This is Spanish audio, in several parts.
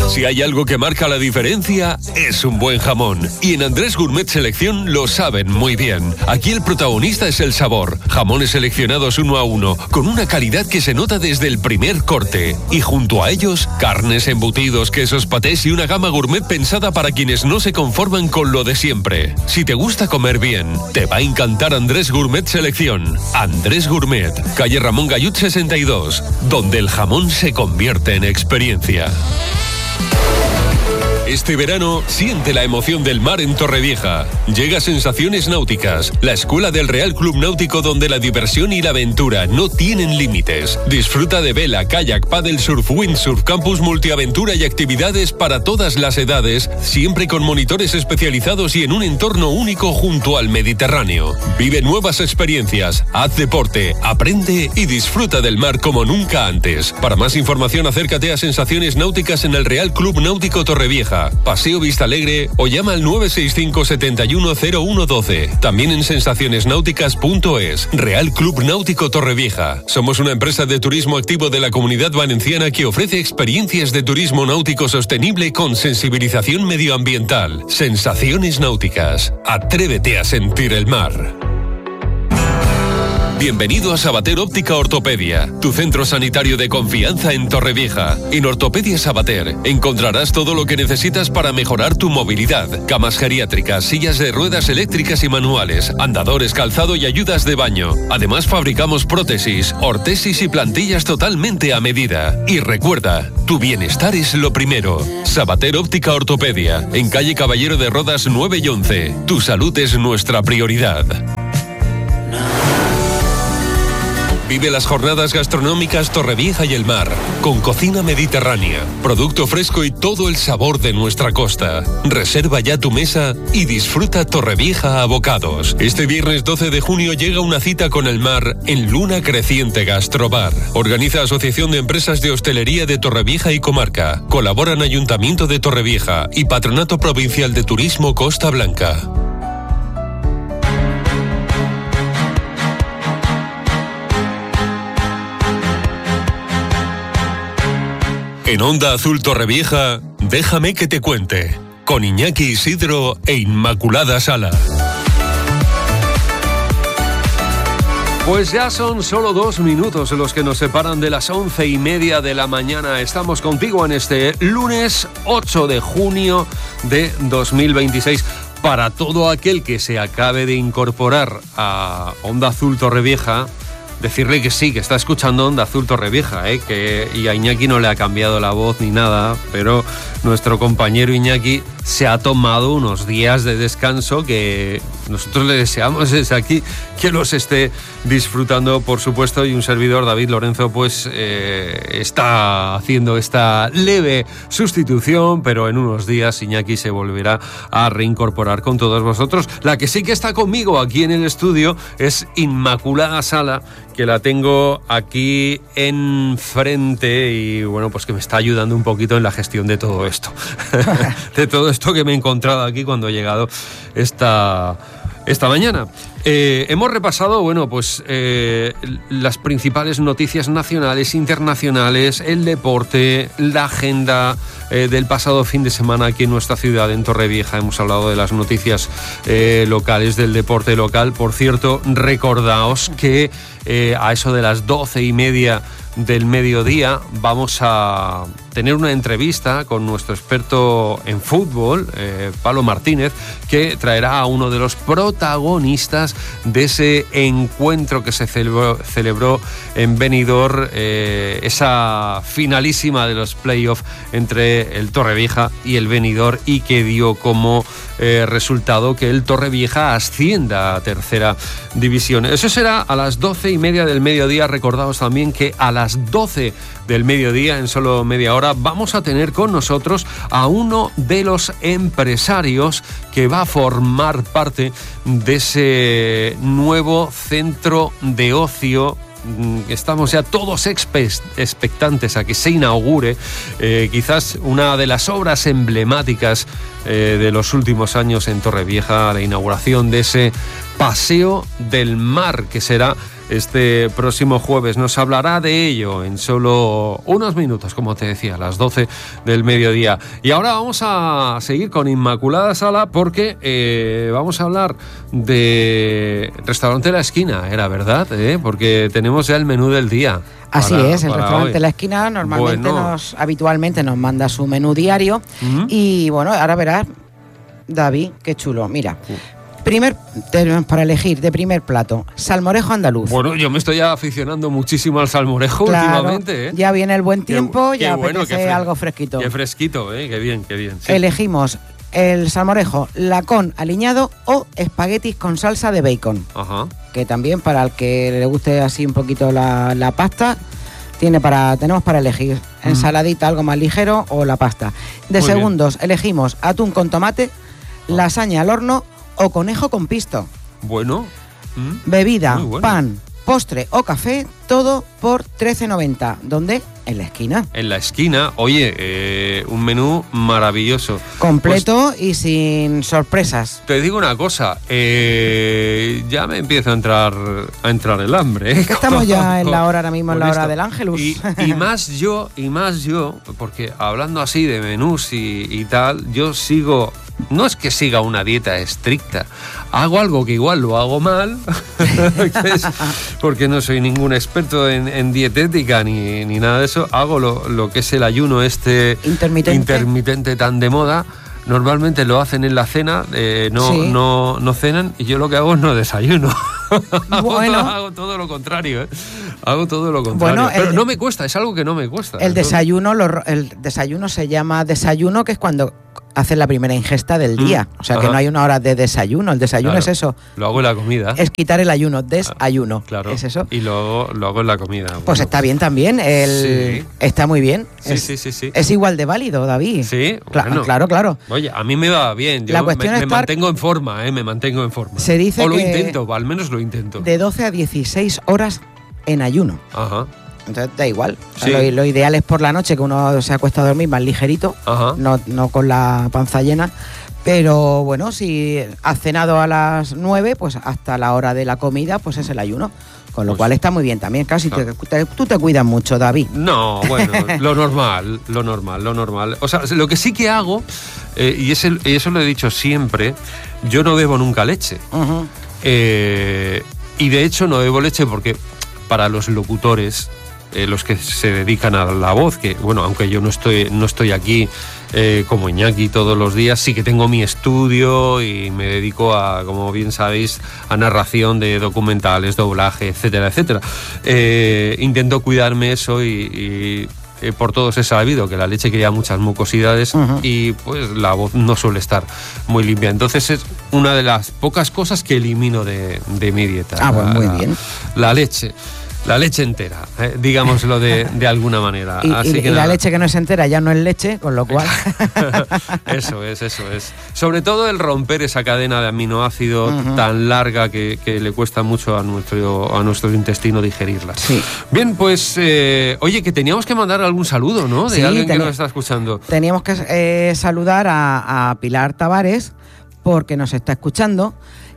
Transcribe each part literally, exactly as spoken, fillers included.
Si hay algo que marca la diferencia, es un buen jamón. Y en Andrés Gourmet Selección lo saben muy bien. Aquí el protagonista es el sabor. Jamones seleccionados uno a uno, con una calidad que se nota desde el primer corte. Y junto a ellos, carnes, embutidos, quesos, patés y una gama gourmet pensada para quienes no se conforman con lo de siempre. Si te gusta comer bien, te va a encantar Andrés Gourmet Selección. Andrés Gourmet, calle Ramón Gallut sesenta y dos, donde el jamón se convierte en experiencia. Este verano, siente la emoción del mar en Torrevieja. Llega Sensaciones Náuticas, la escuela del Real Club Náutico donde la diversión y la aventura no tienen límites. Disfruta de vela, kayak, paddle surf, windsurf, campus multiaventura y actividades para todas las edades, siempre con monitores especializados y en un entorno único junto al Mediterráneo. Vive nuevas experiencias, haz deporte, aprende y disfruta del mar como nunca antes. Para más información, acércate a Sensaciones Náuticas en el Real Club Náutico Torrevieja, Paseo Vista Alegre, o llama al nueve seis cinco, siete uno cero uno uno dos. También en sensaciones náuticas punto es. Real Club Náutico Torrevieja. Somos una empresa de turismo activo de la Comunidad Valenciana que ofrece experiencias de turismo náutico sostenible con sensibilización medioambiental. Sensaciones Náuticas. Atrévete a sentir el mar. Bienvenido a Sabater Óptica Ortopedia, tu centro sanitario de confianza en Torrevieja. En Ortopedia Sabater encontrarás todo lo que necesitas para mejorar tu movilidad: camas geriátricas, sillas de ruedas eléctricas y manuales, andadores, calzado y ayudas de baño. Además, fabricamos prótesis, ortesis y plantillas totalmente a medida. Y recuerda, tu bienestar es lo primero. Sabater Óptica Ortopedia, en calle Caballero de Rodas nueve y once. Tu salud es nuestra prioridad. Vive las jornadas gastronómicas Torrevieja y el Mar, con cocina mediterránea, producto fresco y todo el sabor de nuestra costa. Reserva ya tu mesa y disfruta Torrevieja a bocados. Este viernes doce de junio llega una cita con el mar en Luna Creciente Gastrobar. Organiza Asociación de Empresas de Hostelería de Torrevieja y Comarca. Colaboran Ayuntamiento de Torrevieja y Patronato Provincial de Turismo Costa Blanca. En Onda Azul Torrevieja, déjame que te cuente, con Iñaki Isidro e Inmaculada Sala. Pues ya son solo dos minutos los que nos separan de las once y media de la mañana. Estamos contigo en este lunes ocho de junio de dos mil veintiséis. Para todo aquel que se acabe de incorporar a Onda Azul Torrevieja, decirle que sí, que está escuchando Onda Azul Torrevieja, ¿eh? que, y a Iñaki no le ha cambiado la voz ni nada, pero nuestro compañero Iñaki se ha tomado unos días de descanso que nosotros le deseamos desde aquí que los esté disfrutando, por supuesto, y un servidor, David Lorenzo, pues eh, está haciendo esta leve sustitución, pero en unos días Iñaki se volverá a reincorporar con todos vosotros. La que sí que está conmigo aquí en el estudio es Inmaculada Sala, que la tengo aquí enfrente y bueno, pues que me está ayudando un poquito en la gestión de todo esto. de todo esto que me he encontrado aquí cuando he llegado esta, esta mañana. Eh, hemos repasado, bueno, pues eh, las principales noticias nacionales, internacionales, el deporte, la agenda eh, del pasado fin de semana aquí en nuestra ciudad, en Torrevieja. Hemos hablado de las noticias eh, locales, del deporte local. Por cierto, recordaos que eh, a eso de las doce y media del mediodía vamos a tener una entrevista con nuestro experto en fútbol, eh, Pablo Martínez, que traerá a uno de los protagonistas de ese encuentro que se celebró, celebró en Benidorm, eh, esa finalísima de los playoffs entre el Torrevieja y el Benidorm, y que dio como eh, resultado que el Torrevieja ascienda a tercera división. Eso será a las doce y media del mediodía. Recordaos también que a las doce del mediodía, en solo media hora, vamos a tener con nosotros a uno de los empresarios que va a formar parte de ese nuevo centro de ocio. Estamos ya todos expectantes a que se inaugure eh, quizás una de las obras emblemáticas eh, de los últimos años en Torrevieja, la inauguración de ese Paseo del Mar, que será este próximo jueves. Nos hablará de ello en solo unos minutos, como te decía, a las doce del mediodía. Y ahora vamos a seguir con Inmaculada Sala porque eh, vamos a hablar de Restaurante La Esquina, era verdad, ¿eh? Porque tenemos ya el menú del día. Así para, es, el restaurante hoy. La Esquina normalmente bueno. nos, habitualmente nos manda su menú diario. Uh-huh. Y bueno, ahora verás, David, qué chulo. Mira, uh. primer tenemos para elegir de primer plato, salmorejo andaluz. Bueno, yo me estoy aficionando muchísimo al salmorejo claro, últimamente, ¿eh? Ya viene el buen tiempo, qué, ya qué bueno, apetece qué algo fresquito. Qué fresquito, ¿eh? Qué bien, qué bien. Sí. Elegimos el salmorejo lacón aliñado o espaguetis con salsa de bacon. Ajá. Que también para el que le guste así un poquito la, la pasta, tiene para tenemos para elegir mm. ensaladita, algo más ligero o la pasta. De Muy segundos bien. Elegimos atún con tomate, lasaña al horno o conejo con pisto. Bueno. Mm. Bebida, bueno. pan, postre o café, todo por trece noventa. ¿Dónde? En la esquina. En la esquina. Oye, eh, un menú maravilloso. Completo pues, y sin sorpresas. Te digo una cosa, eh, ya me empieza a entrar a entrar el hambre. ¿eh? Estamos ya en la hora ahora mismo, en la hora del Ángelus. Y, y más yo, y más yo, porque hablando así de menús y, y tal, yo sigo... No es que siga una dieta estricta, hago algo que igual lo hago mal, porque no soy ningún experto en, en dietética ni, ni nada de eso, hago lo, lo que es el ayuno este intermitente, intermitente tan de moda. Normalmente lo hacen en la cena, eh, no, sí. no, no cenan, y yo lo que hago es no desayuno. Bueno. hago, hago todo lo contrario, ¿eh? Hago todo lo contrario. Bueno, Pero el, no me cuesta, es algo que no me cuesta. El desayuno, lo, el desayuno se llama desayuno, que es cuando haces la primera ingesta del día. Mm. O sea, Ajá. que no hay una hora de desayuno. El desayuno claro. es eso. Lo hago en la comida. Es quitar el ayuno, desayuno. Claro. Es eso. Y lo, lo hago en la comida. Bueno. Pues está bien también. El, sí. Está muy bien. Sí, es, sí, sí, sí. Es igual de válido, David. Sí, Cla- bueno. Claro, claro. Oye, a mí me va bien. Yo la cuestión me, es me estar... mantengo en forma, ¿eh? Me mantengo en forma. Se dice o lo que intento, al menos lo intento. De doce a dieciséis horas en ayuno. Ajá. Entonces da igual. Sí. Lo, lo ideal es por la noche, que uno se acuesta a dormir más ligerito, no, no con la panza llena. Pero bueno, si has cenado a las nueve, pues hasta la hora de la comida, pues es el ayuno. Con lo pues, cual está muy bien también. Casi claro. te, te, tú te cuidas mucho, David. No, bueno, lo normal, lo normal, lo normal. O sea, lo que sí que hago, eh, y, es el, y eso lo he dicho siempre, yo no bebo nunca leche. Uh-huh. Eh, y de hecho no bebo leche porque para los locutores, eh, los que se dedican a la voz, que bueno, aunque yo no estoy, no estoy aquí eh, como Iñaki todos los días, sí que tengo mi estudio y me dedico a, como bien sabéis, a narración de documentales, doblaje, etcétera, etcétera. Eh, intento cuidarme eso y... y Eh, por todos he sabido que la leche crea muchas mucosidades uh-huh. y pues la voz no suele estar muy limpia. Entonces es una de las pocas cosas que elimino de, de mi dieta. Ah, pues muy la, bien. La leche. La leche entera, eh, digámoslo de, de alguna manera. Y, Así y, que y la leche que no es entera ya no es leche, con lo cual... Eso es, eso es. Sobre todo el romper esa cadena de aminoácidos uh-huh. tan larga que, que le cuesta mucho a nuestro, a nuestro intestino digerirla. Sí. Bien, pues, eh, oye, que teníamos que mandar algún saludo, ¿no? De sí, alguien ten- que nos está escuchando. Teníamos que eh, saludar a, a Pilar Tavares, porque nos está escuchando.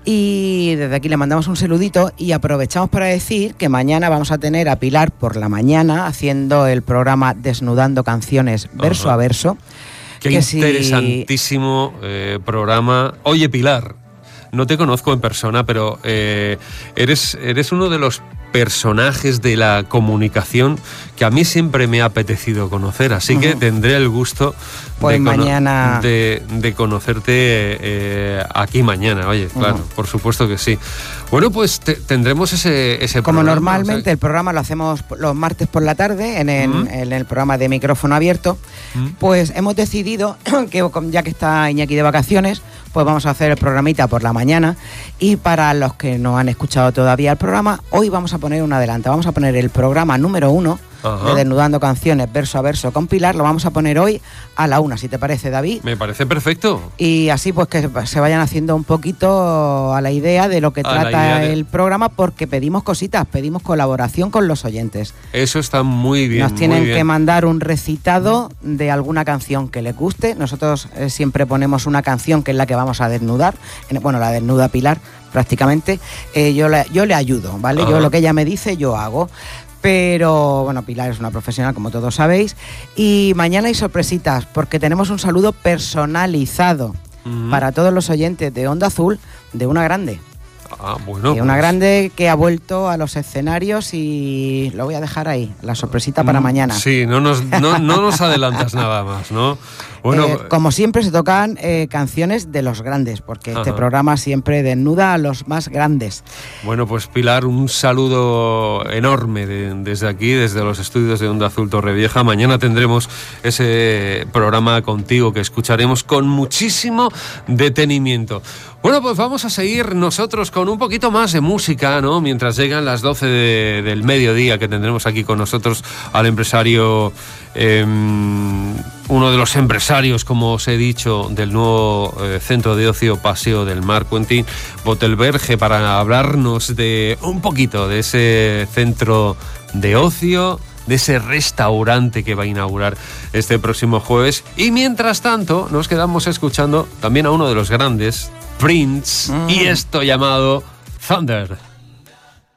Y desde aquí le mandamos un saludito y aprovechamos para decir que mañana vamos a tener a Pilar por la mañana haciendo el programa Desnudando Canciones verso uh-huh. a verso. Qué que interesantísimo si... eh, programa. Oye, Pilar, no te conozco en persona, pero eh, eres, eres uno de los personajes de la comunicación que a mí siempre me ha apetecido conocer, así uh-huh. que tendré el gusto pues de, mañana... cono- de, de conocerte eh, aquí mañana. Oye, claro, uh-huh. por supuesto que sí. Bueno, pues te, tendremos ese, ese Como programa. Como normalmente, o sea... el programa lo hacemos los martes por la tarde en el, uh-huh. en el programa de micrófono abierto, uh-huh. pues hemos decidido que ya que está Iñaki de vacaciones, pues vamos a hacer el programita por la mañana. Y para los que no han escuchado todavía el programa, hoy vamos a poner un adelanto. Vamos a poner el programa número uno de Desnudando Canciones verso a verso con Pilar, lo vamos a poner hoy a la una, si te parece, David. Me parece perfecto. Y así pues que se vayan haciendo un poquito a la idea de lo que a trata de... el programa, porque pedimos cositas, pedimos colaboración con los oyentes. Eso está muy bien. Nos tienen muy bien. que mandar un recitado de alguna canción que les guste. Nosotros eh, siempre ponemos una canción que es la que vamos a desnudar, bueno, la desnuda Pilar prácticamente. eh, yo, le, yo le ayudo, ¿vale? Ajá. Yo lo que ella me dice, yo hago. Pero, bueno, Pilar es una profesional, como todos sabéis. Y mañana hay sorpresitas, porque tenemos un saludo personalizado uh-huh. para todos los oyentes de Onda Azul, de una grande. Ah, bueno. De una pues... grande que ha vuelto a los escenarios, y lo voy a dejar ahí, la sorpresita para mañana. Sí, no nos, no, no nos adelantas nada más, ¿no? Bueno, eh, como siempre se tocan eh, canciones de los grandes, porque ajá. este programa siempre desnuda a los más grandes. Bueno, pues Pilar, un saludo enorme de, desde aquí, desde los estudios de Onda Azul Torrevieja. Mañana tendremos ese programa contigo que escucharemos con muchísimo detenimiento. Bueno, pues vamos a seguir nosotros con un poquito más de música, ¿no? Mientras llegan las doce de, del mediodía, que tendremos aquí con nosotros al empresario, eh, uno de los empresarios, como os he dicho, del nuevo eh, centro de ocio Paseo del Mar, Quentin Botelberge, para hablarnos de un poquito de ese centro de ocio, de ese restaurante que va a inaugurar este próximo jueves. Y mientras tanto, nos quedamos escuchando también a uno de los grandes, Prince, mm. y esto llamado Thunder.